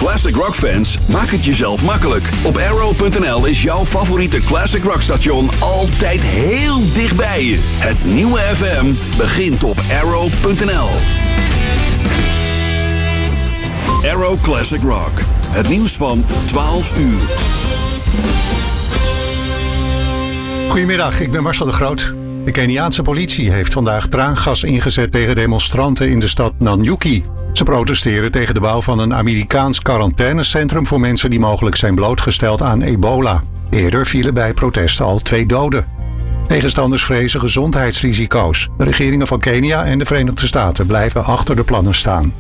Classic Rock fans, maak het jezelf makkelijk. Op Arrow.nl is jouw favoriete Classic Rock station altijd heel dichtbij je. Het nieuwe FM begint op Arrow.nl. Arrow Classic Rock. Het nieuws van 12 uur. Goedemiddag, ik ben Marcel de Groot. De Keniaanse politie heeft vandaag traangas ingezet tegen demonstranten in de stad Nanyuki. Ze protesteren tegen de bouw van een Amerikaans quarantainecentrum voor mensen die mogelijk zijn blootgesteld aan ebola. Eerder vielen bij protesten al 2 doden. Tegenstanders vrezen gezondheidsrisico's. De regeringen van Kenia en de Verenigde Staten blijven achter de plannen staan.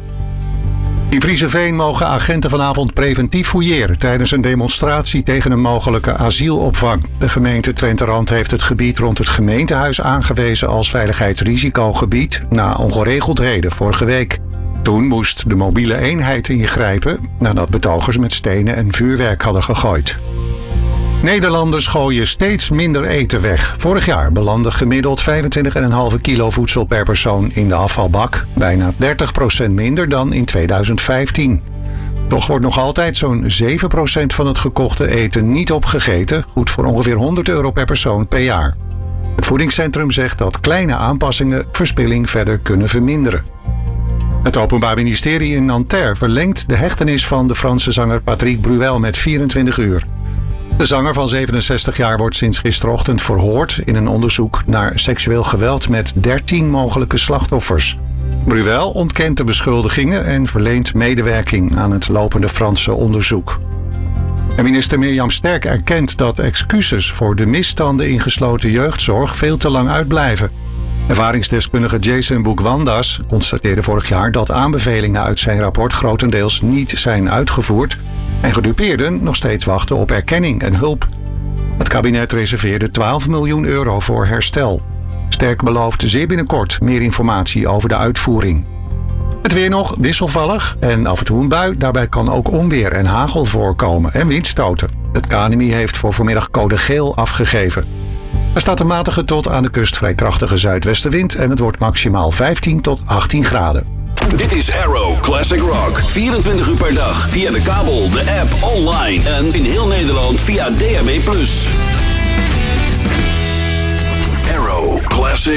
In Vriezenveen mogen agenten vanavond preventief fouilleren tijdens een demonstratie tegen een mogelijke asielopvang. De gemeente Twenterand heeft het gebied rond het gemeentehuis aangewezen als veiligheidsrisicogebied na ongeregeldheden vorige week. Toen moest de mobiele eenheid ingrijpen nadat betogers met stenen en vuurwerk hadden gegooid. Nederlanders gooien steeds minder eten weg. Vorig jaar belandde gemiddeld 25,5 kilo voedsel per persoon in de afvalbak. Bijna 30% minder dan in 2015. Toch wordt nog altijd zo'n 7% van het gekochte eten niet opgegeten. Goed voor ongeveer €100 per persoon per jaar. Het voedingscentrum zegt dat kleine aanpassingen verspilling verder kunnen verminderen. Het Openbaar Ministerie in Nanterre verlengt de hechtenis van de Franse zanger Patrick Bruel met 24 uur. De zanger van 67 jaar wordt sinds gisterochtend verhoord in een onderzoek naar seksueel geweld met 13 mogelijke slachtoffers. Bruel ontkent de beschuldigingen en verleent medewerking aan het lopende Franse onderzoek. En minister Mirjam Sterk erkent dat excuses voor de misstanden in gesloten jeugdzorg veel te lang uitblijven. Ervaringsdeskundige Jason Boukwandas constateerde vorig jaar dat aanbevelingen uit zijn rapport grotendeels niet zijn uitgevoerd en gedupeerden nog steeds wachten op erkenning en hulp. Het kabinet reserveerde €12 miljoen voor herstel. Sterk belooft zeer binnenkort meer informatie over de uitvoering. Het weer nog wisselvallig en af en toe een bui. Daarbij kan ook onweer en hagel voorkomen en windstoten. Het KNMI heeft voor vanmiddag code geel afgegeven. Er staat een matige tot aan de kust vrij krachtige zuidwestenwind en het wordt maximaal 15 tot 18 graden. Dit is Arrow Classic Rock. 24 uur per dag via de kabel, de app, online en in heel Nederland via DAB+. Arrow Classic